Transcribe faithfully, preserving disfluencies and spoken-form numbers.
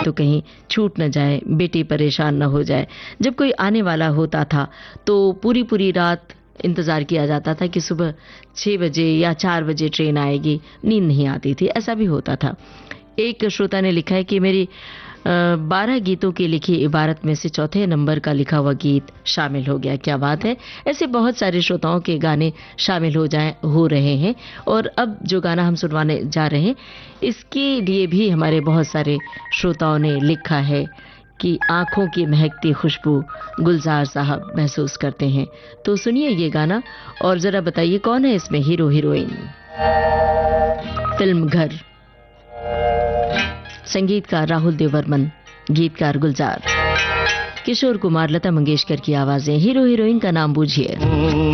तो कहीं छूट न जाए, बेटी परेशान न हो जाए। जब कोई आने वाला होता था तो पूरी पूरी रात इंतज़ार किया जाता था कि सुबह छह बजे या चार बजे ट्रेन आएगी, नींद नहीं आती थी, ऐसा भी होता था। एक श्रोता ने लिखा है कि मेरी बारह गीतों की लिखी इबारत में से चौथे नंबर का लिखा हुआ गीत शामिल हो गया। क्या बात है। ऐसे बहुत सारे श्रोताओं के गाने शामिल हो जाए हो रहे हैं। और अब जो गाना हम सुनवाने जा रहे हैं इसके लिए भी हमारे बहुत सारे श्रोताओं ने लिखा है कि आंखों की महकती खुशबू गुलजार साहब महसूस करते हैं। तो सुनिए ये गाना और जरा बताइए कौन है इसमें हीरो हीरोइन। फिल्म घर, संगीतकार राहुल देवबर्मन, गीतकार गुलजार, किशोर कुमार, लता मंगेशकर की आवाजें। हीरो हीरोइन का नाम बूझिए।